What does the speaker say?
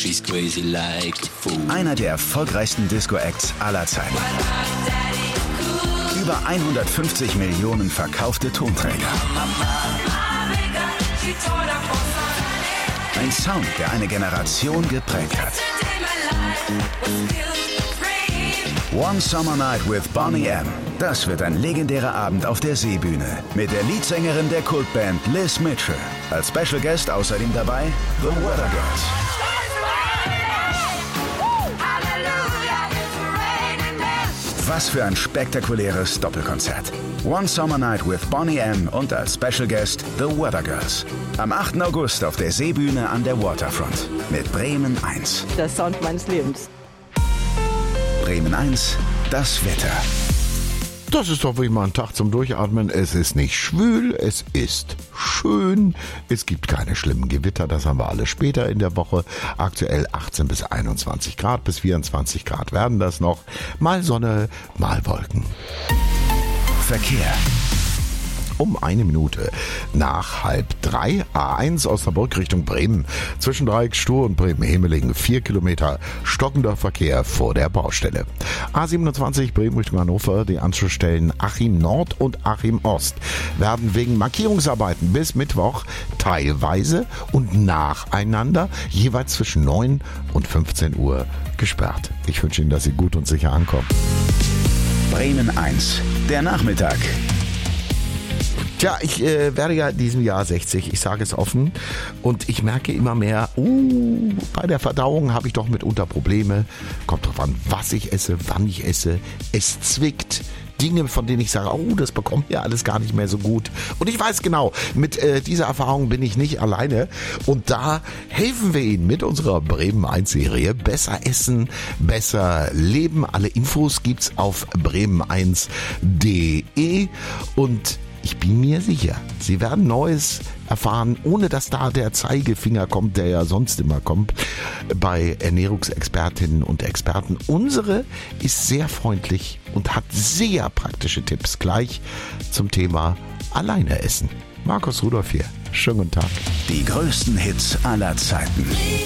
she's crazy like a fool. Einer der erfolgreichsten Disco-Acts aller Zeiten. Über 150 Millionen verkaufte Tonträger. Ein Sound, der eine Generation geprägt hat. One Summer Night with Boney M. Das wird ein legendärer Abend auf der Seebühne mit der Leadsängerin der Kultband Liz Mitchell. Als Special Guest außerdem dabei The Weather Girls. Was für ein spektakuläres Doppelkonzert. One Summer Night with Boney M. und als Special Guest The Weather Girls. Am 8. August auf der Seebühne an der Waterfront mit Bremen 1. Der Sound meines Lebens. Bremen 1, das Wetter. Das ist doch wirklich mal ein Tag zum Durchatmen. Es ist nicht schwül, es ist schön. Es gibt keine schlimmen Gewitter, das haben wir alles später in der Woche. Aktuell 18 bis 21 Grad, bis 24 Grad werden das noch. Mal Sonne, mal Wolken. Verkehr. Um 1 Minute nach 2:30 A1 Osnabrück Richtung Bremen. Zwischen Dreieck Stur und Bremen-Hemeling 4 Kilometer stockender Verkehr vor der Baustelle. A27 Bremen Richtung Hannover. Die Anschlussstellen Achim Nord und Achim Ost werden wegen Markierungsarbeiten bis Mittwoch teilweise und nacheinander jeweils zwischen 9 und 15 Uhr gesperrt. Ich wünsche Ihnen, dass Sie gut und sicher ankommen. Bremen 1, der Nachmittag. Tja, ich werde ja in diesem Jahr 60, ich sage es offen, und ich merke immer mehr, bei der Verdauung habe ich doch mitunter Probleme. Kommt drauf an, was ich esse, wann ich esse. Es zwickt. Dinge, von denen ich sage, das bekommt mir alles gar nicht mehr so gut. Und ich weiß genau, mit dieser Erfahrung bin ich nicht alleine. Und da helfen wir Ihnen mit unserer Bremen 1 Serie. Besser essen, besser leben. Alle Infos gibt's auf bremen1.de. Und ich bin mir sicher, Sie werden Neues erfahren, ohne dass da der Zeigefinger kommt, der ja sonst immer kommt, bei Ernährungsexpertinnen und Experten. Unsere ist sehr freundlich und hat sehr praktische Tipps gleich zum Thema Alleine essen. Markus Rudolph hier. Schönen guten Tag. Die größten Hits aller Zeiten.